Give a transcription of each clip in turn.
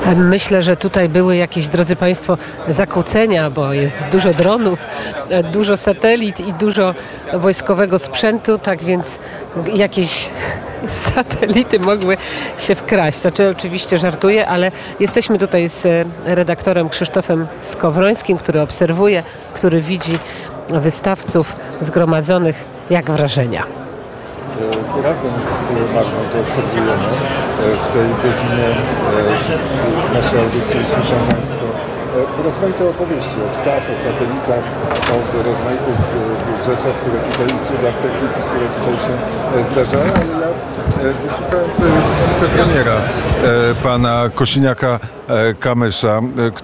Myślę, że tutaj były jakieś, drodzy Państwo, zakłócenia, bo jest dużo dronów, dużo satelit i dużo wojskowego sprzętu, tak więc jakieś satelity mogły się wkraść. Oczywiście żartuję, ale jesteśmy tutaj z redaktorem Krzysztofem Skowrońskim, który obserwuje, który widzi wystawców zgromadzonych. Jak wrażenia? Razem z Magną to obserwujemy. W tej godzinie naszej audycji słyszą Państwo rozmaite opowieści o psach, o satelitach, o rozmaitych rzeczach, które tutaj, cudach techniki, które tutaj się zdarzają, ale ja wysłuchałem wicepremiera pana Kosiniaka-Kamysza,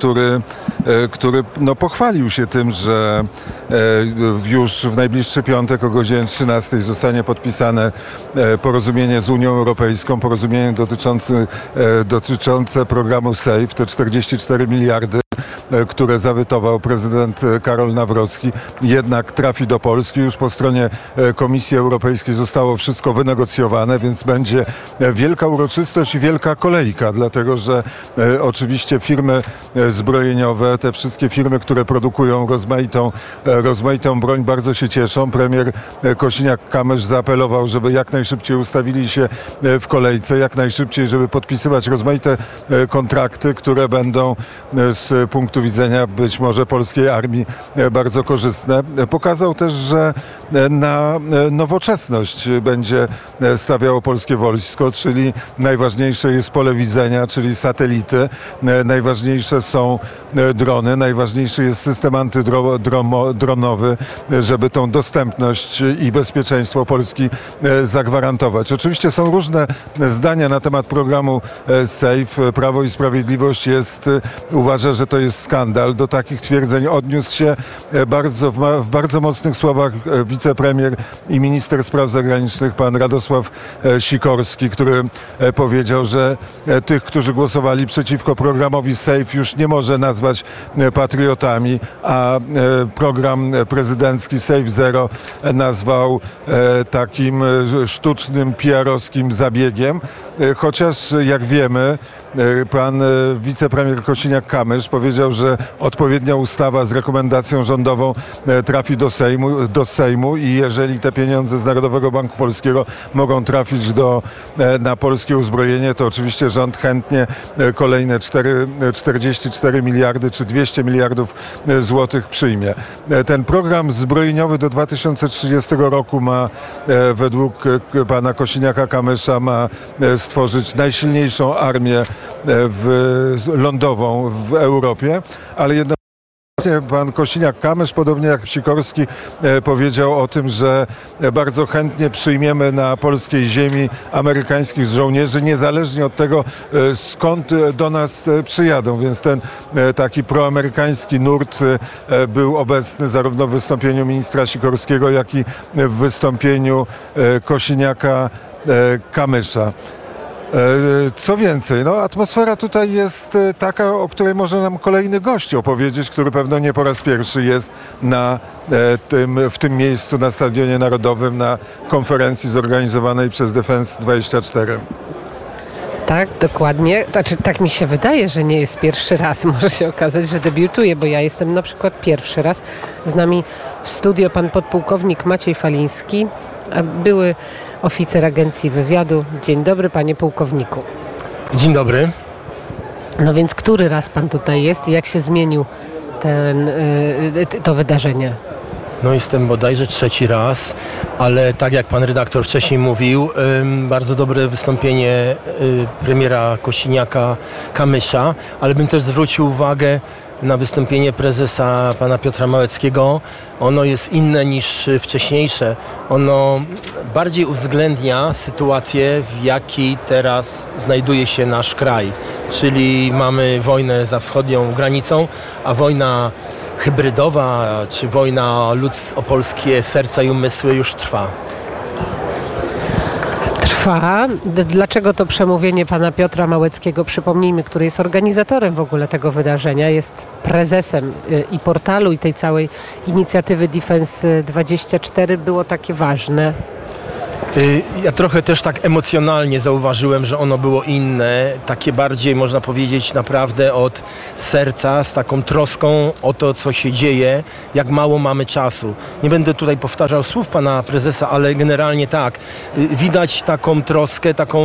który pochwalił się tym, że już w najbliższy piątek o godzinie 13 zostanie podpisane porozumienie z Unią Europejską, porozumienie dotyczące programu SAFE, te 44 miliardy, które zawytował prezydent Karol Nawrocki, jednak trafi do Polski. Już po stronie Komisji Europejskiej zostało wszystko wynegocjowane, więc będzie wielka uroczystość i wielka kolejka, dlatego że oczywiście firmy zbrojeniowe, te wszystkie firmy, które produkują rozmaitą broń, bardzo się cieszą. Premier Kosiniak-Kamysz zaapelował, żeby jak najszybciej ustawili się w kolejce, jak najszybciej, żeby podpisywać rozmaite kontrakty, które będą z punktu widzenia być może polskiej armii bardzo korzystne. Pokazał też, że na nowoczesność będzie stawiało polskie wojsko, czyli najważniejsze jest pole widzenia, czyli satelity, najważniejsze są drony, najważniejszy jest system antydronowy, żeby tą dostępność i bezpieczeństwo Polski zagwarantować. Oczywiście są różne zdania na temat programu SAFE. Prawo i Sprawiedliwość uważa, że to jest skandal. Do takich twierdzeń odniósł się w bardzo mocnych słowach wicepremier i minister spraw zagranicznych pan Radosław Sikorski, który powiedział, że tych, którzy głosowali przeciwko programowi SAFE, już nie może nazwać patriotami, a program prezydencki SAFE Zero nazwał takim sztucznym PR-owskim zabiegiem, chociaż jak wiemy, pan wicepremier Kosiniak-Kamysz powiedział, że odpowiednia ustawa z rekomendacją rządową trafi do Sejmu i jeżeli te pieniądze z Narodowego Banku Polskiego mogą trafić na polskie uzbrojenie, to oczywiście rząd chętnie kolejne 44 miliardy czy 200 miliardów złotych przyjmie. Ten program zbrojeniowy do 2030 roku ma według pana Kosiniaka-Kamysza stworzyć najsilniejszą armię lądową w Europie, ale jednocześnie pan Kosiniak-Kamysz, podobnie jak Sikorski, powiedział o tym, że bardzo chętnie przyjmiemy na polskiej ziemi amerykańskich żołnierzy, niezależnie od tego, skąd do nas przyjadą. Więc ten taki proamerykański nurt był obecny zarówno w wystąpieniu ministra Sikorskiego, jak i w wystąpieniu Kosiniaka-Kamysza. Co więcej, atmosfera tutaj jest taka, o której może nam kolejny gość opowiedzieć, który pewno nie po raz pierwszy jest w tym miejscu na Stadionie Narodowym na konferencji zorganizowanej przez Defense24. Tak, dokładnie. Znaczy, tak mi się wydaje, że nie jest pierwszy raz. Może się okazać, że debiutuje, bo ja jestem na przykład pierwszy raz. Z nami w studio pan podpułkownik Maciej Faliński, były oficer Agencji Wywiadu. Dzień dobry, panie pułkowniku. Dzień dobry. No więc który raz pan tutaj jest i jak się zmienił to wydarzenie? No jestem bodajże trzeci raz, ale tak jak pan redaktor wcześniej mówił, bardzo dobre wystąpienie premiera Kosiniaka-Kamysza, ale bym też zwrócił uwagę na wystąpienie prezesa pana Piotra Małeckiego. Ono jest inne niż wcześniejsze. Ono bardziej uwzględnia sytuację, w jakiej teraz znajduje się nasz kraj. Czyli mamy wojnę za wschodnią granicą, a wojna hybrydowa czy wojna o polskie serca i umysły już trwa. Dlaczego to przemówienie pana Piotra Małeckiego, przypomnijmy, który jest organizatorem w ogóle tego wydarzenia, jest prezesem i portalu i tej całej inicjatywy Defense24, było takie ważne? Ja trochę też tak emocjonalnie zauważyłem, że ono było inne, takie bardziej można powiedzieć naprawdę od serca, z taką troską o to, co się dzieje, jak mało mamy czasu. Nie będę tutaj powtarzał słów pana prezesa, ale generalnie tak, widać taką troskę, taką,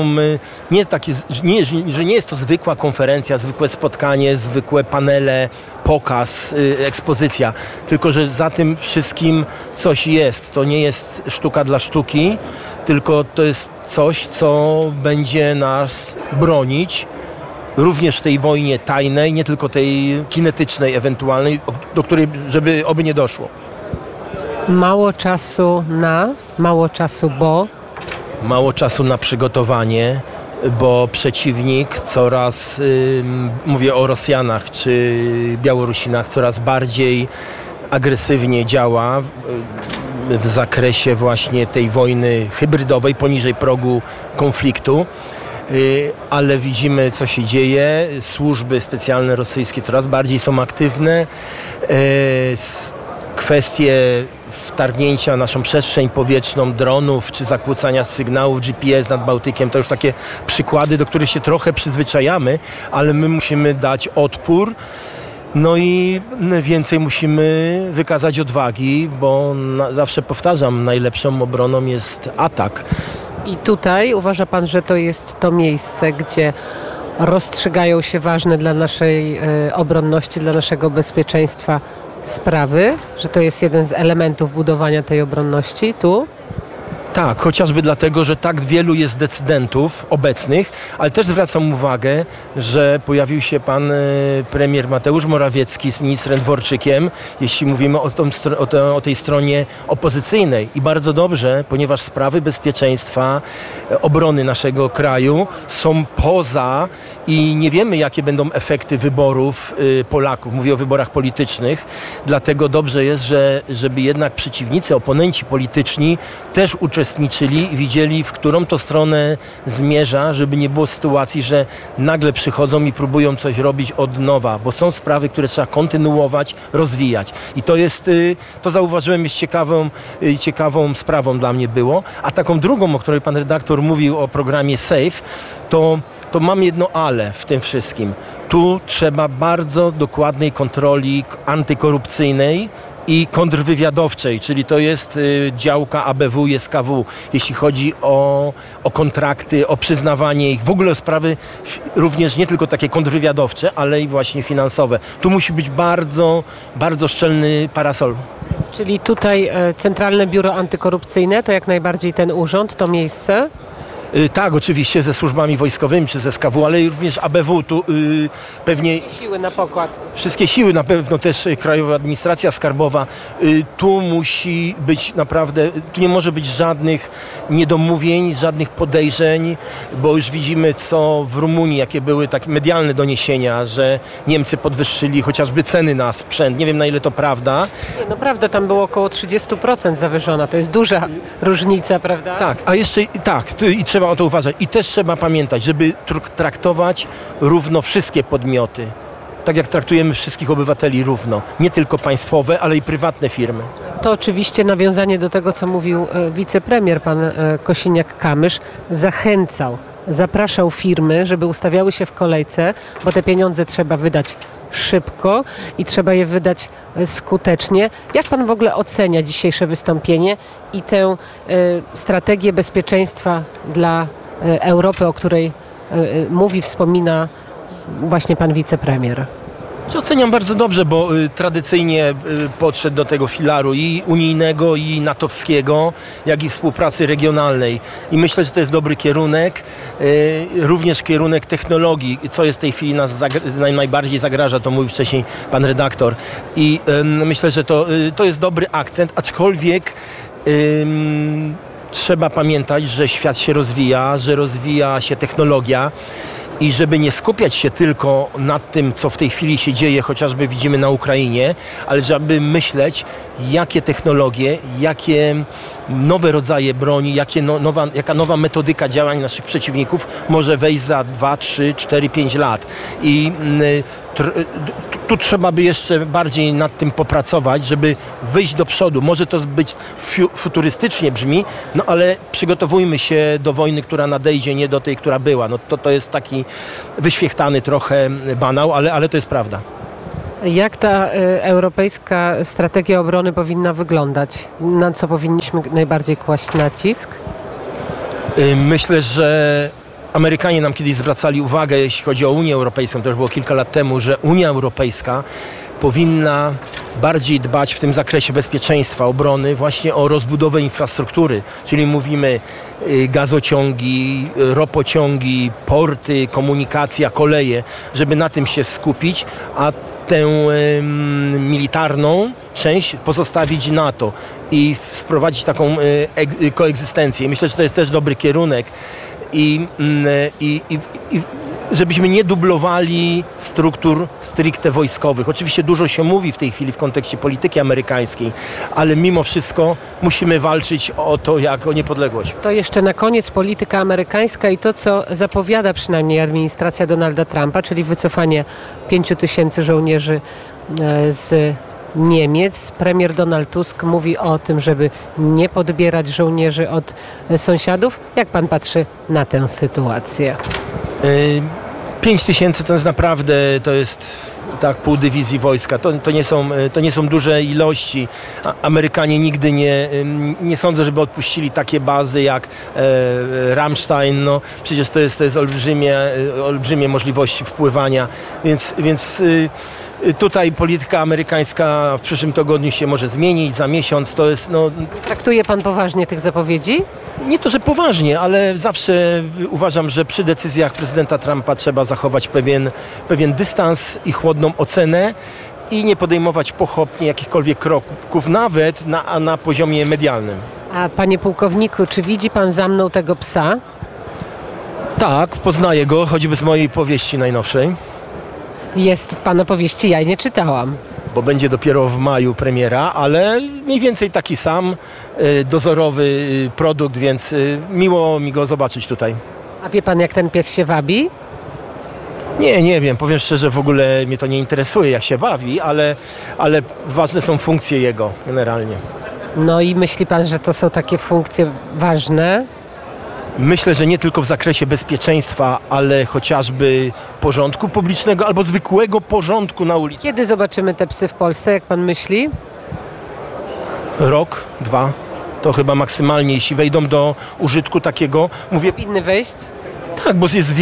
że nie jest to zwykła konferencja, zwykłe spotkanie, zwykłe panele, pokaz, ekspozycja, tylko że za tym wszystkim coś jest. To nie jest sztuka dla sztuki, tylko to jest coś, co będzie nas bronić również w tej wojnie tajnej, nie tylko tej kinetycznej ewentualnej, do której żeby oby nie doszło. Mało czasu bo... Mało czasu na przygotowanie, bo przeciwnik coraz, mówię o Rosjanach czy Białorusinach, coraz bardziej agresywnie działa w zakresie właśnie tej wojny hybrydowej poniżej progu konfliktu. Ale widzimy, co się dzieje. Służby specjalne rosyjskie coraz bardziej są aktywne. Kwestie wtargnięcia na naszą przestrzeń powietrzną dronów czy zakłócania sygnałów GPS nad Bałtykiem to już takie przykłady, do których się trochę przyzwyczajamy, ale my musimy dać odpór. No i więcej musimy wykazać odwagi, bo zawsze powtarzam, najlepszą obroną jest atak. I tutaj uważa pan, że to jest to miejsce, gdzie rozstrzygają się ważne dla naszej obronności, dla naszego bezpieczeństwa sprawy, że to jest jeden z elementów budowania tej obronności tu? Tak, chociażby dlatego, że tak wielu jest decydentów obecnych, ale też zwracam uwagę, że pojawił się pan premier Mateusz Morawiecki z ministrem Dworczykiem, jeśli mówimy o tej stronie opozycyjnej. I bardzo dobrze, ponieważ sprawy bezpieczeństwa, obrony naszego kraju są poza i nie wiemy, jakie będą efekty wyborów Polaków. Mówię o wyborach politycznych. Dlatego dobrze jest, żeby jednak przeciwnicy, oponenci polityczni też uczestniczyli i widzieli, w którą to stronę zmierza, żeby nie było sytuacji, że nagle przychodzą i próbują coś robić od nowa, bo są sprawy, które trzeba kontynuować, rozwijać. I to zauważyłem, jest ciekawą sprawą dla mnie było. A taką drugą, o której pan redaktor mówił, o programie SAFE, to mam jedno ale w tym wszystkim. Tu trzeba bardzo dokładnej kontroli antykorupcyjnej i kontrwywiadowczej, czyli to jest działka ABW i SKW, jeśli chodzi o kontrakty, o przyznawanie ich, w ogóle o sprawy również nie tylko takie kontrwywiadowcze, ale i właśnie finansowe. Tu musi być bardzo, bardzo szczelny parasol. Czyli tutaj Centralne Biuro Antykorupcyjne to jak najbardziej ten urząd, to miejsce? Tak, oczywiście ze służbami wojskowymi czy ze SKW, ale również ABW. Tu pewnie siły na pokład. Wszystkie siły, na pewno też Krajowa Administracja Skarbowa. Tu musi być naprawdę, tu nie może być żadnych niedomówień, żadnych podejrzeń, bo już widzimy, co w Rumunii, jakie były takie medialne doniesienia, że Niemcy podwyższyli chociażby ceny na sprzęt. Nie wiem, na ile to prawda. Nie, no prawda, tam było około 30% zawyżona. To jest duża różnica, prawda? Tak, a jeszcze tak, i trzeba o to uważać. I też trzeba pamiętać, żeby traktować równo wszystkie podmioty. Tak jak traktujemy wszystkich obywateli równo. Nie tylko państwowe, ale i prywatne firmy. To oczywiście nawiązanie do tego, co mówił wicepremier, pan Kosiniak-Kamysz, zapraszał firmy, żeby ustawiały się w kolejce, bo te pieniądze trzeba wydać szybko i trzeba je wydać skutecznie. Jak pan w ogóle ocenia dzisiejsze wystąpienie i tę strategię bezpieczeństwa dla Europy, o której wspomina właśnie pan wicepremier? Oceniam bardzo dobrze, bo tradycyjnie podszedł do tego filaru i unijnego, i natowskiego, jak i współpracy regionalnej. I myślę, że to jest dobry kierunek, również kierunek technologii, co jest w tej chwili nas najbardziej zagraża, to mówił wcześniej pan redaktor. I myślę, że to jest dobry akcent, aczkolwiek trzeba pamiętać, że świat się rozwija, że rozwija się technologia. I żeby nie skupiać się tylko nad tym, co w tej chwili się dzieje, chociażby widzimy na Ukrainie, ale żeby myśleć, jakie technologie, jakie nowe rodzaje broni, jaka nowa metodyka działań naszych przeciwników może wejść za 2, 3, 4, 5 lat. I tu trzeba by jeszcze bardziej nad tym popracować, żeby wyjść do przodu. Może to być futurystycznie brzmi, no ale przygotowujmy się do wojny, która nadejdzie, nie do tej, która była. No to jest taki wyświechtany trochę banał, ale to jest prawda. Jak ta europejska strategia obrony powinna wyglądać? Na co powinniśmy najbardziej kłaść nacisk? Myślę, że Amerykanie nam kiedyś zwracali uwagę, jeśli chodzi o Unię Europejską, to już było kilka lat temu, że Unia Europejska powinna bardziej dbać w tym zakresie bezpieczeństwa, obrony właśnie o rozbudowę infrastruktury, czyli mówimy gazociągi, ropociągi, porty, komunikacja, koleje, żeby na tym się skupić, a tę militarną część pozostawić NATO i sprowadzić taką koegzystencję. Myślę, że to jest też dobry kierunek i żebyśmy nie dublowali struktur stricte wojskowych. Oczywiście dużo się mówi w tej chwili w kontekście polityki amerykańskiej, ale mimo wszystko musimy walczyć o to, jak o niepodległość. To jeszcze na koniec polityka amerykańska i to, co zapowiada przynajmniej administracja Donalda Trumpa, czyli wycofanie 5,000 żołnierzy z Niemiec. Premier Donald Tusk mówi o tym, żeby nie podbierać żołnierzy od sąsiadów. Jak pan patrzy na tę sytuację? 5,000 to jest naprawdę, to jest tak pół dywizji wojska. To nie są duże ilości. Amerykanie nigdy nie sądzę, żeby odpuścili takie bazy jak Ramstein. No, przecież to jest olbrzymie możliwości wpływania, więc tutaj polityka amerykańska w przyszłym tygodniu się może zmienić, za miesiąc. To jest, Traktuje pan poważnie tych zapowiedzi? Nie to, że poważnie, ale zawsze uważam, że przy decyzjach prezydenta Trumpa trzeba zachować pewien dystans i chłodną ocenę i nie podejmować pochopnie jakichkolwiek kroków, nawet na poziomie medialnym. A panie pułkowniku, czy widzi pan za mną tego psa? Tak, poznaję go, choćby z mojej powieści najnowszej. Jest w pana powieści, ja jej nie czytałam. Bo będzie dopiero w maju premiera, ale mniej więcej taki sam dozorowy produkt, więc miło mi go zobaczyć tutaj. A wie pan, jak ten pies się wabi? Nie wiem, powiem szczerze, w ogóle mnie to nie interesuje, jak się bawi, ale ważne są funkcje jego generalnie. No i myśli pan, że to są takie funkcje ważne? Myślę, że nie tylko w zakresie bezpieczeństwa, ale chociażby porządku publicznego albo zwykłego porządku na ulicy. Kiedy zobaczymy te psy w Polsce, jak pan myśli? Rok, 2, to chyba maksymalnie, jeśli wejdą do użytku takiego. Mówię, Powinny wejść? tak, bo jest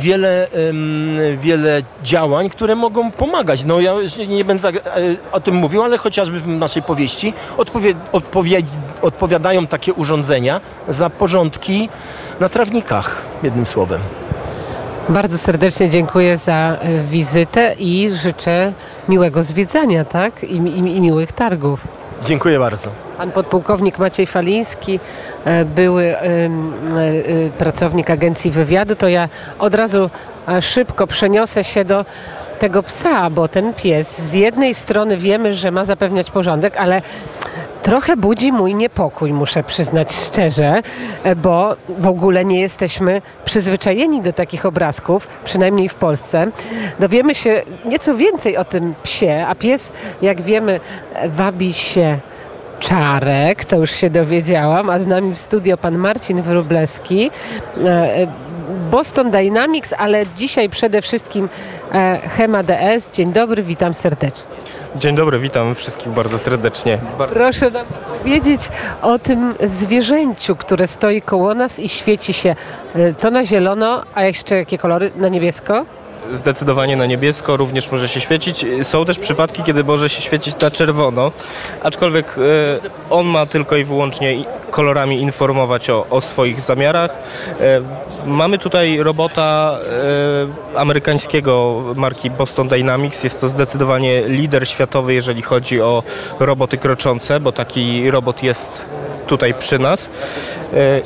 wiele działań, które mogą pomagać. No ja już nie będę o tym mówił, ale chociażby w naszej powieści odpowiadają takie urządzenia za porządki na trawnikach, jednym słowem. Bardzo serdecznie dziękuję za wizytę i życzę miłego zwiedzania, tak? I miłych targów. Dziękuję bardzo. Pan podpułkownik Maciej Faliński, były pracownik Agencji Wywiadu, to ja od razu szybko przeniosę się do tego psa, bo ten pies z jednej strony wiemy, że ma zapewniać porządek, ale trochę budzi mój niepokój, muszę przyznać szczerze, bo w ogóle nie jesteśmy przyzwyczajeni do takich obrazków, przynajmniej w Polsce. Dowiemy się nieco więcej o tym psie, a pies, jak wiemy, wabi się Czarek, to już się dowiedziałam, a z nami w studio pan Marcin Wróblewski, Boston Dynamics, ale dzisiaj przede wszystkim Hema DS. Dzień dobry, witam serdecznie. Dzień dobry, witam wszystkich bardzo serdecznie. Proszę nam powiedzieć o tym zwierzęciu, które stoi koło nas i świeci się to na zielono, a jeszcze jakie kolory? Na niebiesko? Zdecydowanie na niebiesko również może się świecić. Są też przypadki, kiedy może się świecić na czerwono, aczkolwiek on ma tylko i wyłącznie kolorami informować o swoich zamiarach. Mamy tutaj robota amerykańskiego marki Boston Dynamics. Jest to zdecydowanie lider światowy, jeżeli chodzi o roboty kroczące, bo taki robot jest tutaj przy nas.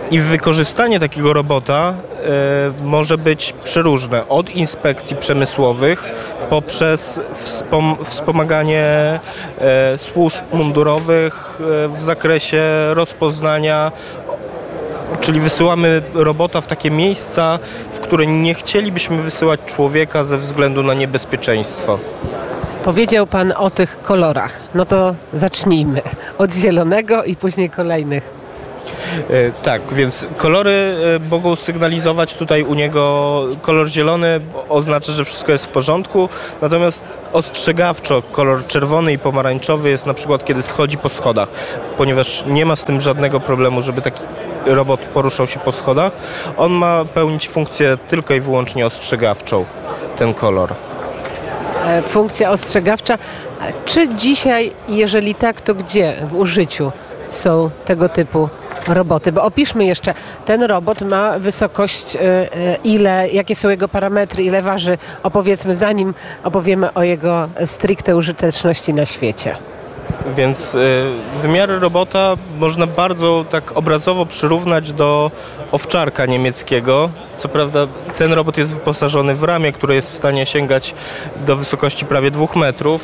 I wykorzystanie takiego robota może być przeróżne. Od inspekcji przemysłowych poprzez wspomaganie służb mundurowych w zakresie rozpoznania, czyli wysyłamy robota w takie miejsca, w które nie chcielibyśmy wysyłać człowieka ze względu na niebezpieczeństwo. Powiedział Pan o tych kolorach. No to zacznijmy od zielonego i później kolejnych. Tak, więc kolory mogą sygnalizować tutaj u niego. Kolor zielony oznacza, że wszystko jest w porządku, natomiast ostrzegawczo kolor czerwony i pomarańczowy jest na przykład, kiedy schodzi po schodach, ponieważ nie ma z tym żadnego problemu, żeby taki robot poruszał się po schodach. On ma pełnić funkcję tylko i wyłącznie ostrzegawczą, ten kolor. Funkcja ostrzegawcza. Czy dzisiaj, jeżeli tak, to gdzie w użyciu są tego typu roboty? Bo opiszmy jeszcze, ten robot ma wysokość, jakie są jego parametry, ile waży, opowiedzmy, zanim opowiemy o jego stricte użyteczności na świecie. Więc wymiary robota można bardzo tak obrazowo przyrównać do owczarka niemieckiego. Co prawda ten robot jest wyposażony w ramię, które jest w stanie sięgać do wysokości prawie 2 metrów.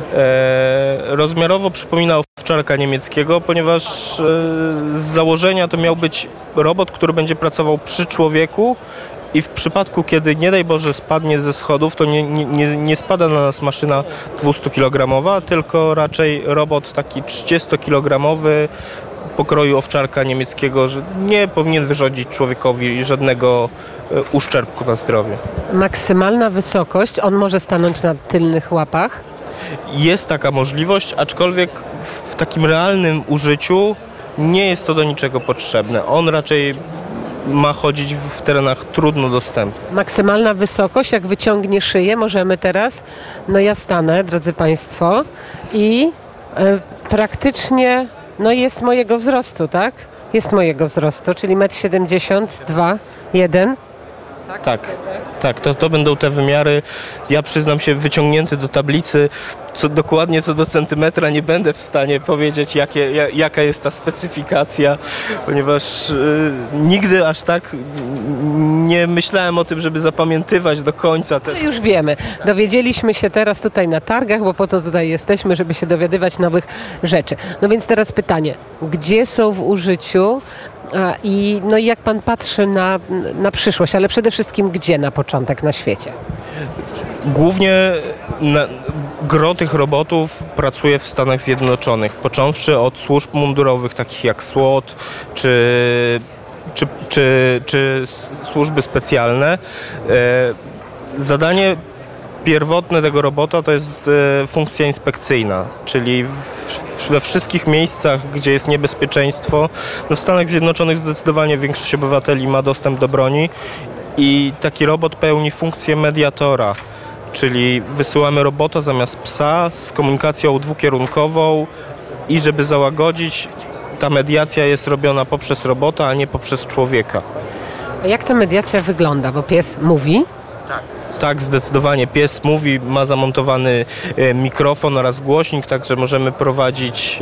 Rozmiarowo przypomina owczarka niemieckiego, ponieważ z założenia to miał być robot, który będzie pracował przy człowieku i w przypadku, kiedy nie daj Boże spadnie ze schodów, to nie spada na nas maszyna 200-kilogramowa, tylko raczej robot taki 30-kilogramowy pokroju owczarka niemieckiego, że nie powinien wyrządzić człowiekowi żadnego uszczerbku na zdrowie. Maksymalna wysokość, on może stanąć na tylnych łapach? Jest taka możliwość, aczkolwiek w takim realnym użyciu nie jest to do niczego potrzebne. On raczej ma chodzić w terenach trudno dostępnych. Maksymalna wysokość, jak wyciągnie szyję, możemy teraz, no ja stanę, drodzy Państwo, i praktycznie jest mojego wzrostu, tak? Jest mojego wzrostu, czyli 1,72 m, 1. Tak, to będą te wymiary. Ja przyznam się, wyciągnięty do tablicy, dokładnie co do centymetra nie będę w stanie powiedzieć, jaka jest ta specyfikacja, ponieważ nigdy aż tak nie myślałem o tym, żeby zapamiętywać do końca. Już wiemy. Dowiedzieliśmy się teraz tutaj na targach, bo po to tutaj jesteśmy, żeby się dowiadywać nowych rzeczy. No więc teraz pytanie, gdzie są w użyciu i jak Pan patrzy na przyszłość, ale przede wszystkim gdzie na początek na świecie? Głównie gro tych robotów pracuje w Stanach Zjednoczonych, począwszy od służb mundurowych takich jak SWAT czy służby specjalne. Zadanie pierwotne tego robota to jest funkcja inspekcyjna, czyli we wszystkich miejscach, gdzie jest niebezpieczeństwo. W Stanach Zjednoczonych zdecydowanie większość obywateli ma dostęp do broni i taki robot pełni funkcję mediatora, czyli wysyłamy robota zamiast psa z komunikacją dwukierunkową i żeby załagodzić, ta mediacja jest robiona poprzez robota, a nie poprzez człowieka. A jak ta mediacja wygląda? Bo pies mówi? Tak, zdecydowanie. Pies mówi, ma zamontowany mikrofon oraz głośnik, także możemy prowadzić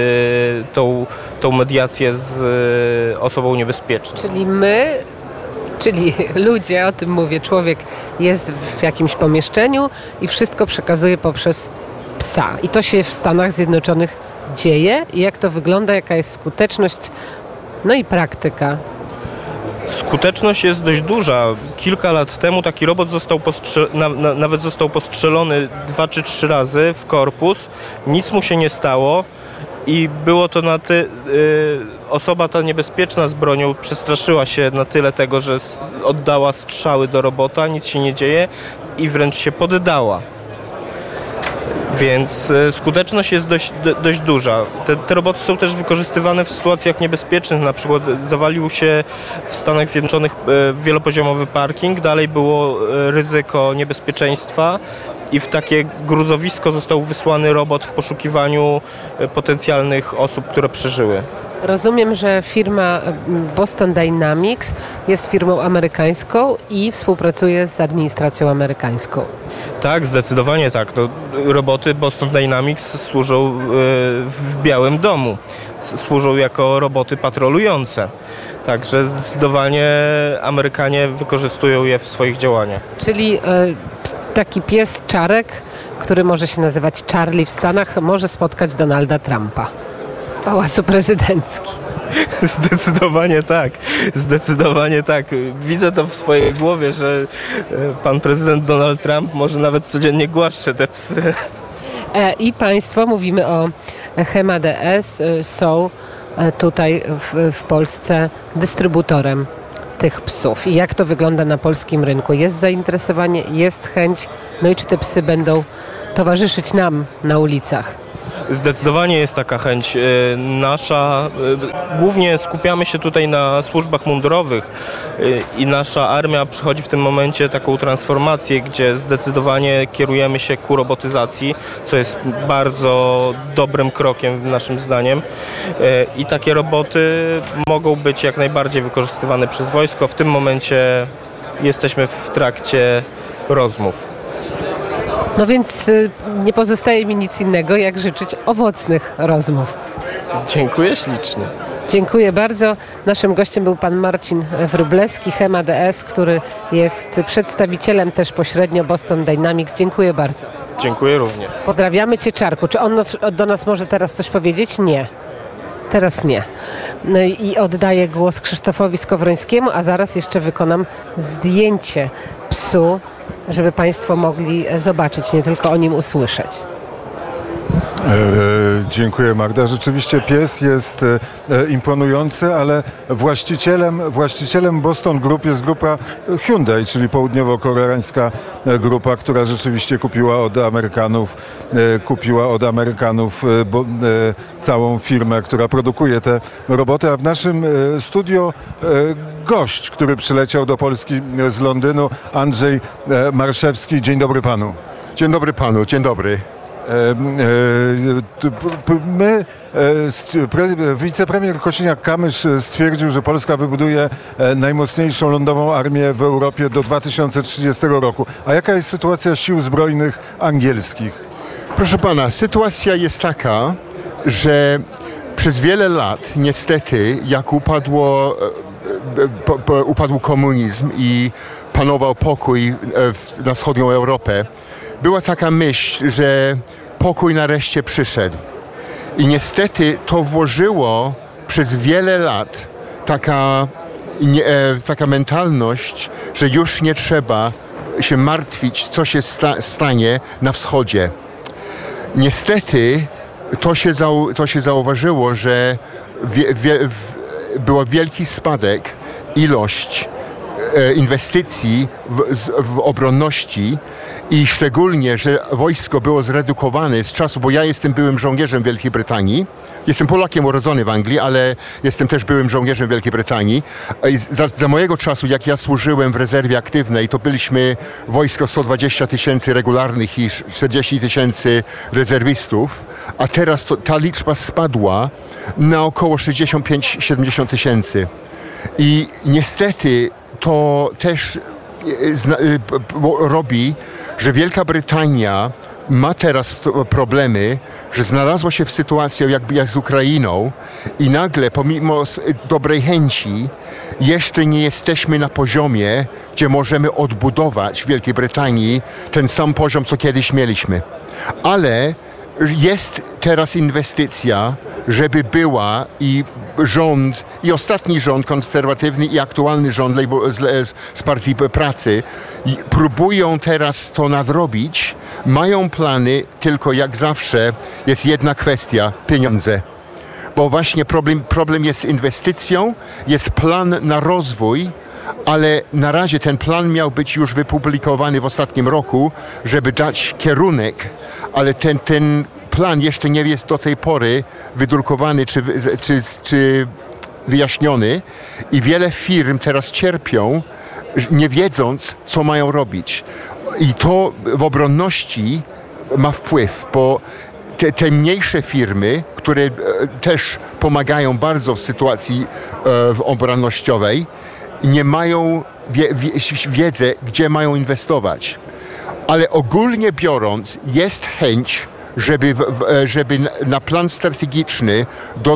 tą mediację z osobą niebezpieczną. Czyli ludzie, o tym mówię, człowiek jest w jakimś pomieszczeniu i wszystko przekazuje poprzez psa. I to się w Stanach Zjednoczonych dzieje. I jak to wygląda, jaka jest skuteczność, i praktyka? Skuteczność jest dość duża. Kilka lat temu taki robot nawet został postrzelony 2 czy 3 razy w korpus. Nic mu się nie stało i było to osoba ta niebezpieczna z bronią przestraszyła się na tyle tego, że oddała strzały do robota, nic się nie dzieje i wręcz się poddała. Więc skuteczność jest dość duża. Te roboty są też wykorzystywane w sytuacjach niebezpiecznych. Na przykład zawalił się w Stanach Zjednoczonych wielopoziomowy parking, dalej było ryzyko niebezpieczeństwa i w takie gruzowisko został wysłany robot w poszukiwaniu potencjalnych osób, które przeżyły. Rozumiem, że firma Boston Dynamics jest firmą amerykańską i współpracuje z administracją amerykańską. Tak, zdecydowanie tak. No, roboty Boston Dynamics służą w Białym Domu. Służą jako roboty patrolujące. Także zdecydowanie Amerykanie wykorzystują je w swoich działaniach. Czyli taki pies czarek, który może się nazywać Charlie w Stanach, może spotkać Donalda Trumpa w Pałacu Prezydenckim. Zdecydowanie tak. Widzę to w swojej głowie, że pan prezydent Donald Trump może nawet codziennie głaszcze te psy. I państwo, mówimy o Hema DS, są tutaj w Polsce dystrybutorem tych psów. I jak to wygląda na polskim rynku? Jest zainteresowanie, jest chęć, no i czy te psy będą towarzyszyć nam na ulicach? Zdecydowanie jest taka chęć nasza. Głównie skupiamy się tutaj na służbach mundurowych i nasza armia przechodzi w tym momencie taką transformację, gdzie zdecydowanie kierujemy się ku robotyzacji, co jest bardzo dobrym krokiem naszym zdaniem. I takie roboty mogą być jak najbardziej wykorzystywane przez wojsko. W tym momencie jesteśmy w trakcie rozmów. No więc nie pozostaje mi nic innego, jak życzyć owocnych rozmów. Dziękuję ślicznie. Dziękuję bardzo. Naszym gościem był pan Marcin Wróblewski, Hema DS, który jest przedstawicielem też pośrednio Boston Dynamics. Dziękuję bardzo. Dziękuję również. Pozdrawiamy Cię, Czarku. Czy on do nas może teraz coś powiedzieć? Nie. Teraz nie. No i oddaję głos Krzysztofowi Skowrońskiemu, a zaraz jeszcze wykonam zdjęcie psu, żeby Państwo mogli zobaczyć, nie tylko o nim usłyszeć. Dziękuję, Magda. Rzeczywiście pies jest imponujący, ale właścicielem Boston Group jest grupa Hyundai, czyli południowo-koreańska grupa, która rzeczywiście kupiła od Amerykanów całą firmę, która produkuje te roboty, a w naszym studio gość, który przyleciał do Polski z Londynu, Andrzej Marszewski. Dzień dobry panu. Dzień dobry panu, dzień dobry. Wicepremier Kosiniak-Kamysz stwierdził, że Polska wybuduje najmocniejszą lądową armię w Europie do 2030 roku. A jaka jest sytuacja sił zbrojnych angielskich? Proszę pana, sytuacja jest taka, że przez wiele lat niestety, jak upadł komunizm i panował pokój na wschodnią Europę, była taka myśl, że pokój nareszcie przyszedł. I niestety to włożyło przez wiele lat taka mentalność, że już nie trzeba się martwić, co się stanie na wschodzie. Niestety to się zauważyło, że był wielki spadek ilość inwestycji w obronności i szczególnie, że wojsko było zredukowane z czasu, bo ja jestem byłym żołnierzem Wielkiej Brytanii. Jestem Polakiem urodzony w Anglii, ale jestem też byłym żołnierzem Wielkiej Brytanii. Za mojego czasu, jak ja służyłem w rezerwie aktywnej, to byliśmy wojsko 120 000 regularnych i 40 000 rezerwistów, a teraz ta liczba spadła na około 65-70 tysięcy. I niestety to też robi, że Wielka Brytania ma teraz problemy, że znalazła się w sytuacji jak z Ukrainą i nagle pomimo dobrej chęci jeszcze nie jesteśmy na poziomie, gdzie możemy odbudować w Wielkiej Brytanii ten sam poziom, co kiedyś mieliśmy. Ale jest teraz inwestycja, żeby była i rząd, i ostatni rząd konserwatywny, i aktualny rząd z Partii Pracy próbują teraz to nadrobić. Mają plany, tylko jak zawsze jest jedna kwestia – pieniądze. Bo właśnie problem jest z inwestycją, jest plan na rozwój, ale na razie ten plan miał być już wypublikowany w ostatnim roku, żeby dać kierunek, ale ten plan jeszcze nie jest do tej pory wydrukowany czy wyjaśniony i wiele firm teraz cierpią, nie wiedząc, co mają robić. I to w obronności ma wpływ, bo te mniejsze firmy, które też pomagają bardzo w sytuacji obronnościowej, nie mają wiedzy, gdzie mają inwestować. Ale ogólnie biorąc jest chęć, żeby na plan strategiczny do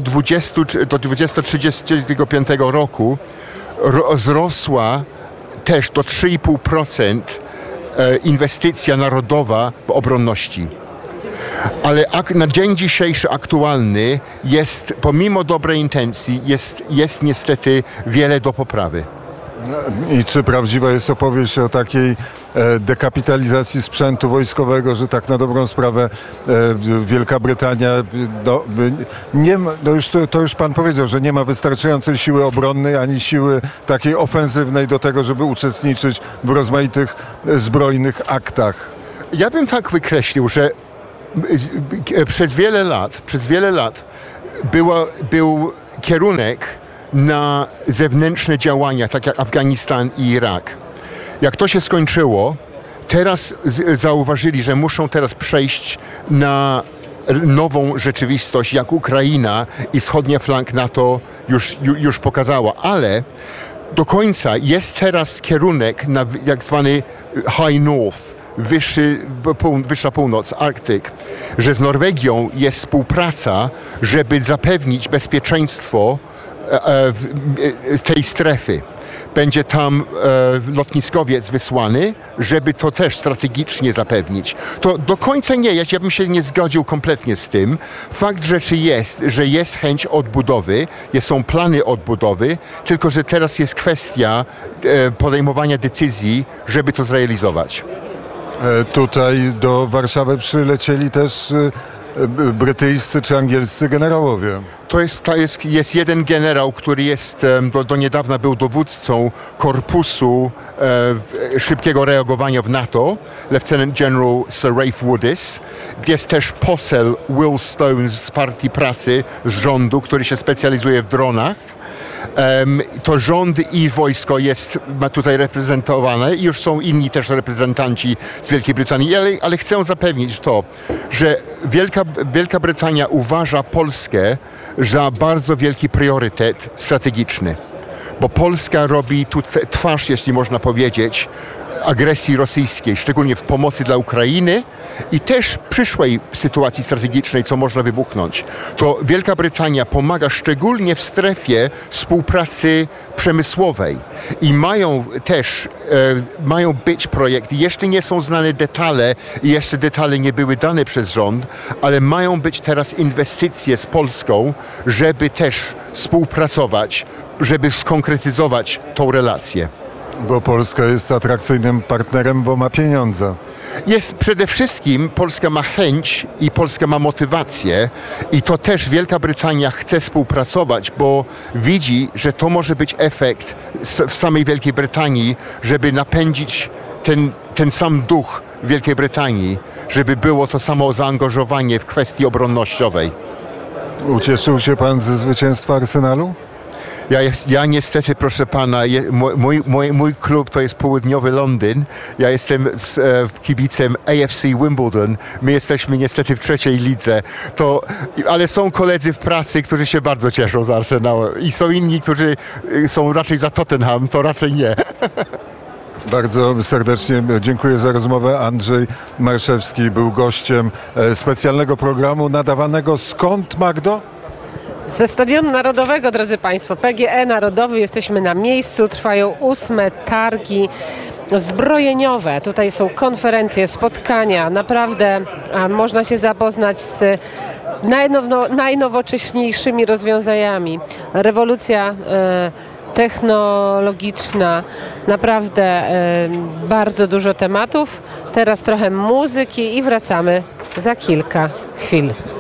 2035 roku wzrosła też do 3,5% inwestycja narodowa w obronności. Ale na dzień dzisiejszy aktualny jest, pomimo dobrej intencji, jest niestety wiele do poprawy. I czy prawdziwa jest opowieść o takiej dekapitalizacji sprzętu wojskowego, że tak na dobrą sprawę Wielka Brytania, to już pan powiedział, że nie ma wystarczającej siły obronnej ani siły takiej ofensywnej do tego, żeby uczestniczyć w rozmaitych zbrojnych aktach? Ja bym tak wykreślił, że przez wiele lat był kierunek na zewnętrzne działania, tak jak Afganistan i Irak. Jak to się skończyło, teraz zauważyli, że muszą teraz przejść na nową rzeczywistość, jak Ukraina i wschodnia flank NATO już pokazała, ale do końca jest teraz kierunek na jak zwany High North, wyższa północ, Arktyk, że z Norwegią jest współpraca, żeby zapewnić bezpieczeństwo w tej strefy. Będzie tam lotniskowiec wysłany, żeby to też strategicznie zapewnić. To do końca nie, ja bym się nie zgodził kompletnie z tym. Fakt rzeczy jest, że jest chęć odbudowy, są plany odbudowy, tylko że teraz jest kwestia podejmowania decyzji, żeby to zrealizować. Tutaj do Warszawy przylecieli też brytyjscy czy angielscy generałowie. Jest jeden generał, który do niedawna był dowódcą korpusu szybkiego reagowania w NATO, Lieutenant General Sir Ralph Woodis. Jest też poseł Will Stone z Partii Pracy z rządu, który się specjalizuje w dronach. To rząd i wojsko ma tutaj reprezentowane i już są inni też reprezentanci z Wielkiej Brytanii, ale chcę zapewnić że Wielka Brytania uważa Polskę za bardzo wielki priorytet strategiczny, bo Polska robi tu twarz, jeśli można powiedzieć, agresji rosyjskiej, szczególnie w pomocy dla Ukrainy i też przyszłej sytuacji strategicznej, co można wybuchnąć. To Wielka Brytania pomaga szczególnie w strefie współpracy przemysłowej i mają być projekty. Jeszcze nie są znane detale i jeszcze detale nie były dane przez rząd, ale mają być teraz inwestycje z Polską, żeby też współpracować, żeby skonkretyzować tą relację. Bo Polska jest atrakcyjnym partnerem, bo ma pieniądze. Przede wszystkim Polska ma chęć i Polska ma motywację i to też Wielka Brytania chce współpracować, bo widzi, że to może być efekt w samej Wielkiej Brytanii, żeby napędzić ten sam duch Wielkiej Brytanii, żeby było to samo zaangażowanie w kwestii obronnościowej. Ucieszył się pan ze zwycięstwa Arsenalu? Ja niestety, proszę pana, mój klub to jest południowy Londyn. Ja jestem kibicem AFC Wimbledon. My jesteśmy niestety w trzeciej lidze. Ale są koledzy w pracy, którzy się bardzo cieszą z Arsenalu. I są inni, którzy są raczej za Tottenham, to raczej nie. Bardzo serdecznie dziękuję za rozmowę. Andrzej Marszewski był gościem specjalnego programu nadawanego skąd, Magdo? Ze Stadionu Narodowego, drodzy Państwo, PGE Narodowy, jesteśmy na miejscu, trwają 8. targi zbrojeniowe. Tutaj są konferencje, spotkania, naprawdę można się zapoznać z najnowocześniejszymi rozwiązaniami. Rewolucja technologiczna, naprawdę bardzo dużo tematów. Teraz trochę muzyki i wracamy za kilka chwil.